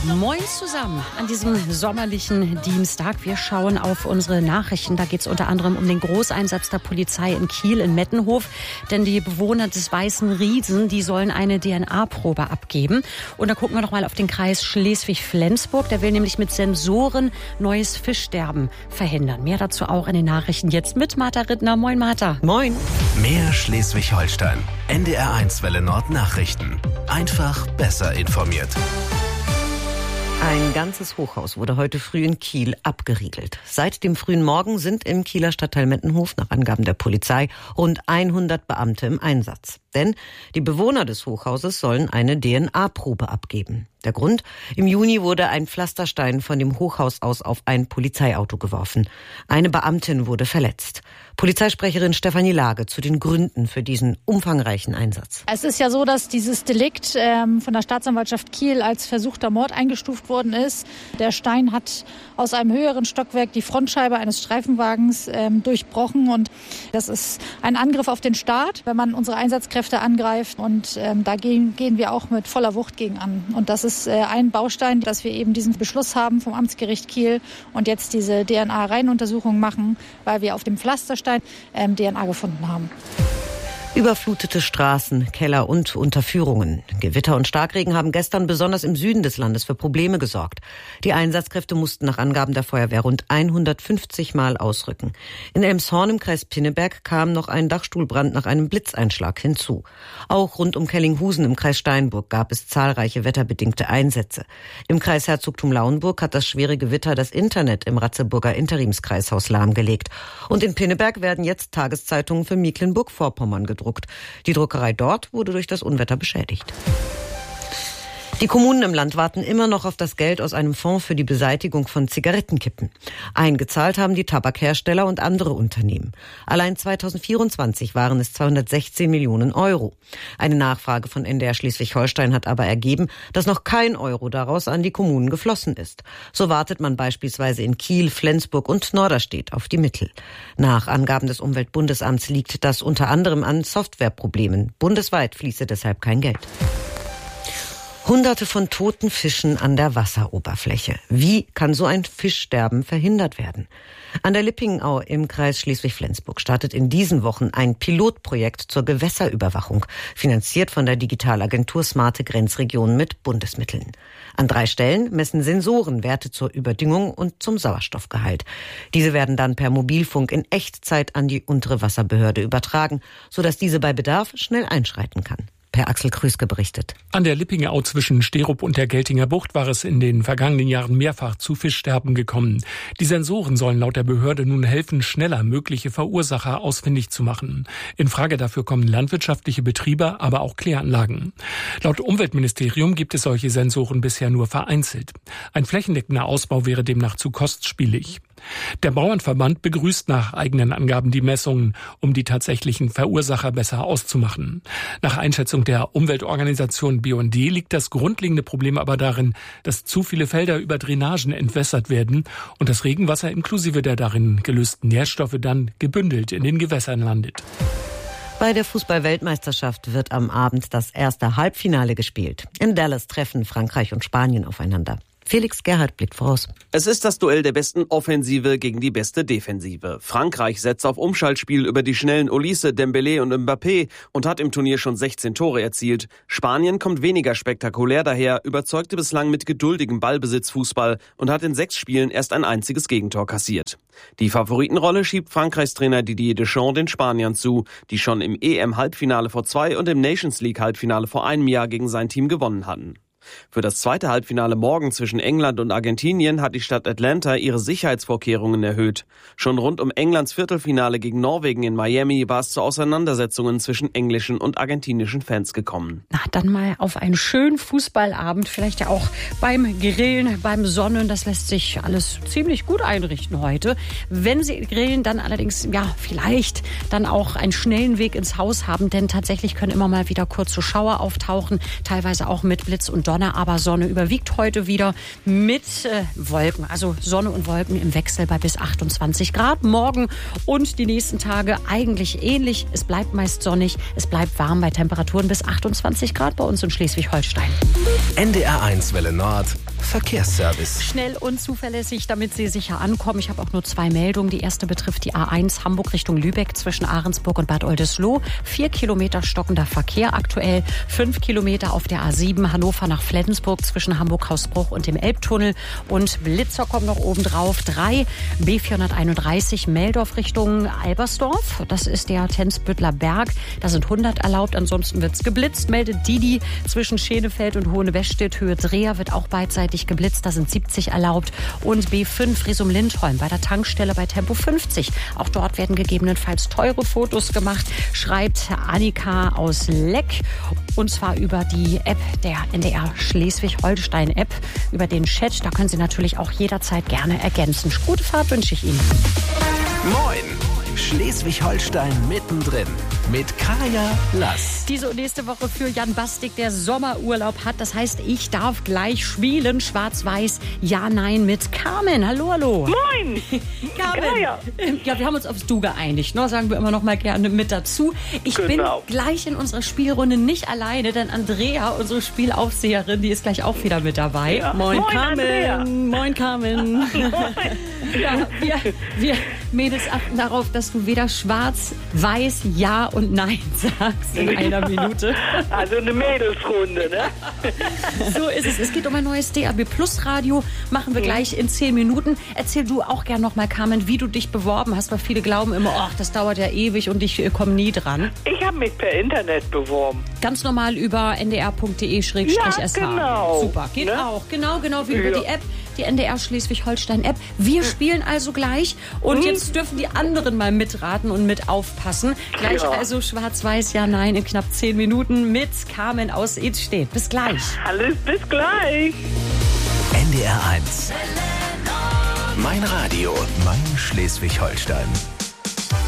Moin zusammen an diesem sommerlichen Dienstag. Wir schauen auf unsere Nachrichten. Da geht es unter anderem um den Großeinsatz der Polizei in Kiel in Mettenhof. Denn die Bewohner des Weißen Riesen, die sollen eine DNA-Probe abgeben. Und da gucken wir noch mal auf den Kreis Schleswig-Flensburg. Der will nämlich mit Sensoren neues Fischsterben verhindern. Mehr dazu auch in den Nachrichten jetzt mit Martha Rittner. Moin Martha. Moin. Mehr Schleswig-Holstein. NDR1 Welle Nord Nachrichten. Einfach besser informiert. Ein ganzes Hochhaus wurde heute früh in Kiel abgeriegelt. Seit dem frühen Morgen sind im Kieler Stadtteil Mettenhof nach Angaben der Polizei rund 100 Beamte im Einsatz. Denn die Bewohner des Hochhauses sollen eine DNA-Probe abgeben. Der Grund? Im Juni wurde ein Pflasterstein von dem Hochhaus aus auf ein Polizeiauto geworfen. Eine Beamtin wurde verletzt. Polizeisprecherin Stefanie Lage zu den Gründen für diesen umfangreichen Einsatz. Es ist ja so, dass dieses Delikt von der Staatsanwaltschaft Kiel als versuchter Mord eingestuft worden ist. Der Stein hat aus einem höheren Stockwerk die Frontscheibe eines Streifenwagens durchbrochen. Und das ist ein Angriff auf den Staat, wenn man unsere Einsatzkräfte angreift. Und da gehen wir auch mit voller Wucht gegen an. Und das ist ein Baustein, dass wir eben diesen Beschluss haben vom Amtsgericht Kiel und jetzt diese DNA-Reihenuntersuchung machen, weil wir auf dem Pflasterstein DNA gefunden haben. Überflutete Straßen, Keller und Unterführungen. Gewitter und Starkregen haben gestern besonders im Süden des Landes für Probleme gesorgt. Die Einsatzkräfte mussten nach Angaben der Feuerwehr rund 150 Mal ausrücken. In Elmshorn im Kreis Pinneberg kam noch ein Dachstuhlbrand nach einem Blitzeinschlag hinzu. Auch rund um Kellinghusen im Kreis Steinburg gab es zahlreiche wetterbedingte Einsätze. Im Kreis Herzogtum Lauenburg hat das schwere Gewitter das Internet im Ratzeburger Interimskreishaus lahmgelegt. Und in Pinneberg werden jetzt Tageszeitungen für Mecklenburg-Vorpommern gedruckt. Die Druckerei dort wurde durch das Unwetter beschädigt. Die Kommunen im Land warten immer noch auf das Geld aus einem Fonds für die Beseitigung von Zigarettenkippen. Eingezahlt haben die Tabakhersteller und andere Unternehmen. Allein 2024 waren es 216 Millionen Euro. Eine Nachfrage von NDR Schleswig-Holstein hat aber ergeben, dass noch kein Euro daraus an die Kommunen geflossen ist. So wartet man beispielsweise in Kiel, Flensburg und Norderstedt auf die Mittel. Nach Angaben des Umweltbundesamts liegt das unter anderem an Softwareproblemen. Bundesweit fließe deshalb kein Geld. Hunderte von toten Fischen an der Wasseroberfläche. Wie kann so ein Fischsterben verhindert werden? An der Lippingenau im Kreis Schleswig-Flensburg startet in diesen Wochen ein Pilotprojekt zur Gewässerüberwachung, finanziert von der Digitalagentur Smarte Grenzregionen mit Bundesmitteln. An 3 Stellen messen Sensoren Werte zur Überdüngung und zum Sauerstoffgehalt. Diese werden dann per Mobilfunk in Echtzeit an die untere Wasserbehörde übertragen, sodass diese bei Bedarf schnell einschreiten kann. Per Axel Krüske berichtet. An der Lippingenau zwischen Sterup und der Geltinger Bucht war es in den vergangenen Jahren mehrfach zu Fischsterben gekommen. Die Sensoren sollen laut der Behörde nun helfen, schneller mögliche Verursacher ausfindig zu machen. In Frage dafür kommen landwirtschaftliche Betriebe, aber auch Kläranlagen. Laut Umweltministerium gibt es solche Sensoren bisher nur vereinzelt. Ein flächendeckender Ausbau wäre demnach zu kostspielig. Der Bauernverband begrüßt nach eigenen Angaben die Messungen, um die tatsächlichen Verursacher besser auszumachen. Nach Einschätzung der Umweltorganisation BUND liegt das grundlegende Problem aber darin, dass zu viele Felder über Drainagen entwässert werden und das Regenwasser inklusive der darin gelösten Nährstoffe dann gebündelt in den Gewässern landet. Bei der Fußball-Weltmeisterschaft wird am Abend das erste Halbfinale gespielt. In Dallas treffen Frankreich und Spanien aufeinander. Felix Gerhardt blickt voraus. Es ist das Duell der besten Offensive gegen die beste Defensive. Frankreich setzt auf Umschaltspiel über die schnellen Olise, Dembélé und Mbappé und hat im Turnier schon 16 Tore erzielt. Spanien kommt weniger spektakulär daher, überzeugte bislang mit geduldigem Ballbesitzfußball und hat in 6 Spielen erst ein einziges Gegentor kassiert. Die Favoritenrolle schiebt Frankreichs Trainer Didier Deschamps den Spaniern zu, die schon im EM-Halbfinale vor 2 und im Nations League-Halbfinale vor einem Jahr gegen sein Team gewonnen hatten. Für das zweite Halbfinale morgen zwischen England und Argentinien hat die Stadt Atlanta ihre Sicherheitsvorkehrungen erhöht. Schon rund um Englands Viertelfinale gegen Norwegen in Miami war es zu Auseinandersetzungen zwischen englischen und argentinischen Fans gekommen. Na, dann mal auf einen schönen Fußballabend, vielleicht ja auch beim Grillen, beim Sonnen. Das lässt sich alles ziemlich gut einrichten heute. Wenn Sie grillen, dann allerdings, ja, vielleicht dann auch einen schnellen Weg ins Haus haben, denn tatsächlich können immer mal wieder kurze Schauer auftauchen, teilweise auch mit Blitz und Donner, aber Sonne überwiegt heute wieder mit Wolken. Also Sonne und Wolken im Wechsel bei bis 28 Grad. Morgen und die nächsten Tage eigentlich ähnlich. Es bleibt meist sonnig, es bleibt warm bei Temperaturen bis 28 Grad bei uns in Schleswig-Holstein. NDR1 Welle Nord. Verkehrsservice. Schnell und zuverlässig, damit Sie sicher ankommen. Ich habe auch nur 2 Meldungen. Die erste betrifft die A1 Hamburg Richtung Lübeck zwischen Ahrensburg und Bad Oldesloe. 4 Kilometer stockender Verkehr aktuell. 5 Kilometer auf der A7 Hannover nach Flensburg zwischen Hamburg-Hausbruch und dem Elbtunnel. Und Blitzer kommt noch oben drauf. 3 B431 Meldorf Richtung Albersdorf. Das ist der Tenzbüttler Berg. Da sind 100 erlaubt. Ansonsten wird's geblitzt. Meldet Didi zwischen Schenefeld und Hohenwestedt Höhe Dreher wird auch beidseitig geblitzt. Da sind 70 erlaubt. Und B5 Risum-Lindholm bei der Tankstelle bei Tempo 50. Auch dort werden gegebenenfalls teure Fotos gemacht, schreibt Annika aus Leck. Und zwar über die App der NDR Schleswig-Holstein-App, über den Chat. Da können Sie natürlich auch jederzeit gerne ergänzen. Gute Fahrt wünsche ich Ihnen. Moin! Schleswig-Holstein mittendrin mit Kaya Lass. Diese und nächste Woche für Jan Bastik, der Sommerurlaub hat. Das heißt, ich darf gleich spielen. Schwarz-Weiß, ja, nein mit Carmen. Hallo, hallo. Moin! Carmen. Ja, wir haben uns aufs Du geeinigt. Ne? Sagen wir immer noch mal gerne mit dazu. Ich bin gleich in unserer Spielrunde nicht alleine, denn Andrea, unsere Spielaufseherin, die ist gleich auch wieder mit dabei. Ja. Moin, Carmen. Andrea. Moin, Carmen. Moin. Ja, wir Mädels achten darauf, dass du weder schwarz, weiß, ja und nein sagst in einer Minute. Also eine Mädelsrunde, ne? So ist es. Es geht um ein neues DAB Plus Radio. Machen wir gleich in 10 Minuten. Erzähl du auch gern noch mal, Carmen, wie du dich beworben hast, weil viele glauben immer, ach, das dauert ja ewig und ich komme nie dran. Ich habe mich per Internet beworben. Ganz normal über ndr.de/sh. Ja, genau. Super, geht Ne? auch. Genau wie über die App, die NDR Schleswig-Holstein-App. Wir spielen also gleich und jetzt dürfen die anderen mal mitraten und mit aufpassen. Gleich also schwarz-weiß, ja, nein in knapp 10 Minuten mit Carmen aus Idstedt. Bis gleich. Alles bis gleich. NDR 1. Mein Radio, mein Schleswig-Holstein.